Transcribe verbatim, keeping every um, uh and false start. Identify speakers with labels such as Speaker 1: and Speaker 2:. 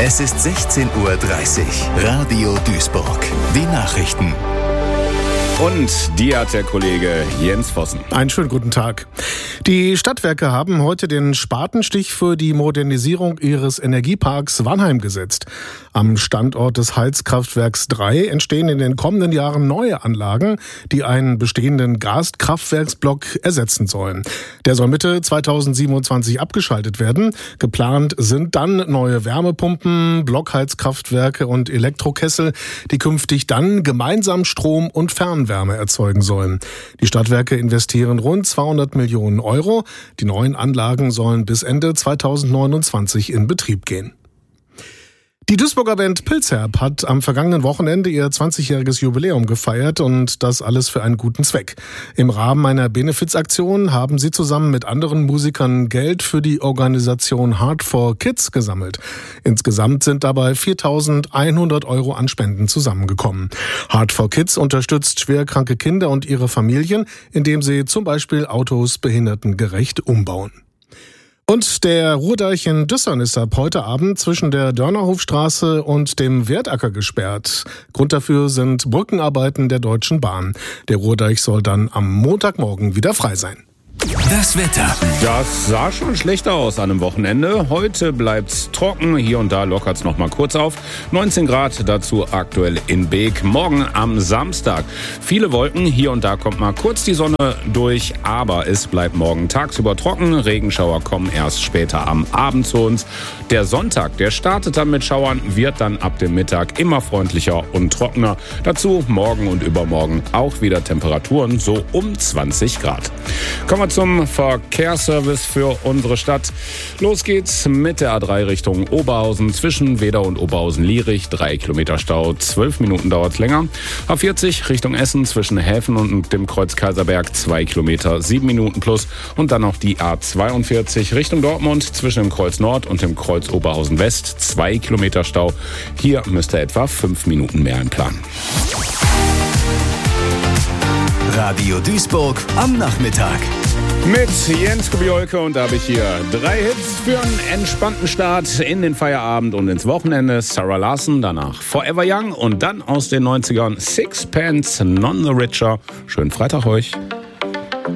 Speaker 1: Es ist sechzehn Uhr dreißig. Radio Duisburg. Die Nachrichten.
Speaker 2: Und die hat der Kollege Jens Vossen.
Speaker 3: Einen schönen guten Tag. Die Stadtwerke haben heute den Spatenstich für die Modernisierung ihres Energieparks Wannheim gesetzt. Am Standort des Heizkraftwerks drei entstehen in den kommenden Jahren neue Anlagen, die einen bestehenden Gaskraftwerksblock ersetzen sollen. Der soll Mitte zweitausendsiebenundzwanzig abgeschaltet werden. Geplant sind dann neue Wärmepumpen, Blockheizkraftwerke und Elektrokessel, die künftig dann gemeinsam Strom und Fernwärme erzeugen sollen. Die Stadtwerke investieren rund zweihundert Millionen Euro. Die neuen Anlagen sollen bis Ende zweitausendneunundzwanzig in Betrieb gehen. Die Duisburger Band Pilzherb hat am vergangenen Wochenende ihr zwanzigjähriges Jubiläum gefeiert und das alles für einen guten Zweck. Im Rahmen einer Benefizaktion haben sie zusammen mit anderen Musikern Geld für die Organisation Heart for Kids gesammelt. Insgesamt sind dabei viertausendeinhundert Euro an Spenden zusammengekommen. Heart for Kids unterstützt schwerkranke Kinder und ihre Familien, indem sie zum Beispiel Autos behindertengerecht umbauen. Und der Ruhrdeich in Düssern ist ab heute Abend zwischen der Dörnerhofstraße und dem Werdacker gesperrt. Grund dafür sind Brückenarbeiten der Deutschen Bahn. Der Ruhrdeich soll dann am Montagmorgen wieder frei sein.
Speaker 1: Das Wetter.
Speaker 2: Das sah schon schlechter aus an einem Wochenende. Heute bleibt's trocken. Hier und da lockert's noch mal kurz auf. neunzehn Grad dazu aktuell in Beek. Morgen am Samstag. Viele Wolken. Hier und da kommt mal kurz die Sonne durch. Aber es bleibt morgen tagsüber trocken. Regenschauer kommen erst später am Abend zu uns. Der Sonntag, der startet dann mit Schauern, wird dann ab dem Mittag immer freundlicher und trockener. Dazu morgen und übermorgen auch wieder Temperaturen so um zwanzig Grad. Kommen wir zum Verkehrsservice für unsere Stadt. Los geht's mit der A drei Richtung Oberhausen zwischen Wedau und Oberhausen-Lierich. Drei Kilometer Stau, zwölf Minuten dauert's länger. A vierzig Richtung Essen zwischen Häfen und dem Kreuz Kaiserberg. Zwei Kilometer, sieben Minuten plus. Und dann noch die A zweiundvierzig Richtung Dortmund zwischen dem Kreuz Nord und dem Kreuz Oberhausen West. Zwei Kilometer Stau. Hier müsste etwa fünf Minuten mehr einplanen.
Speaker 1: Radio Duisburg am Nachmittag.
Speaker 2: Mit Jens Kubiolke und da habe ich hier drei Hits für einen entspannten Start in den Feierabend und ins Wochenende. Sarah Larson, danach Forever Young und dann aus den neunzigern Sixpence None the Richer. Schönen Freitag euch.